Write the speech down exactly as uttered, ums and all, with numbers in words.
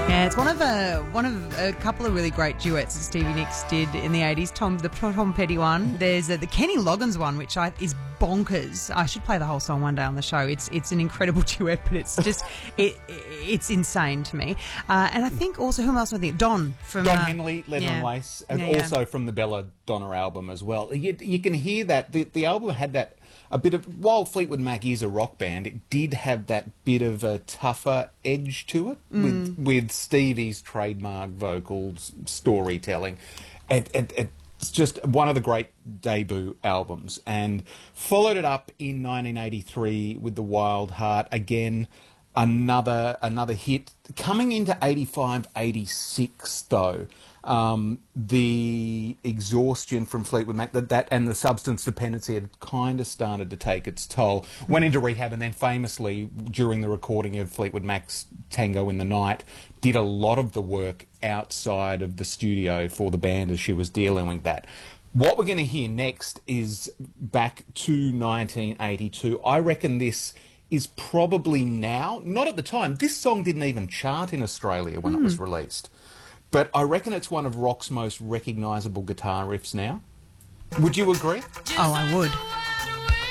Yeah, it's one of a one of a couple of really great duets that Stevie Nicks did in the eighties. Tom, the Tom Petty one. There's uh, the Kenny Loggins one, which I, is bonkers. I should play the whole song one day on the show. It's it's an incredible duet, but it's just it it's insane to me. Uh, and I think also who else was I think Don from Don uh, Henley, Leather yeah. and Lace, and Yeah, yeah. also from the Bella Donna album as well. You, you can hear that the the album had that. A bit of, while Fleetwood Mac is a rock band, it did have that bit of a tougher edge to it Mm. with with Stevie's trademark vocals, storytelling. And, and, and it's just one of the great debut albums. And followed it up in nineteen eighty-three with The Wild Heart. Again, another another hit. Coming into eighty-five, eighty-six, though, um, the exhaustion from Fleetwood Mac, that, that and the substance dependency had kind of started to take its toll. Went into rehab and then famously, during the recording of Fleetwood Mac's Tango in the Night, did a lot of the work outside of the studio for the band as she was dealing with that. What we're going to hear next is back to nineteen eighty-two. I reckon this is probably now, not at the time, this song didn't even chart in Australia when mm. it was released. But I reckon it's one of rock's most recognisable guitar riffs now. Would you agree? Oh, I would.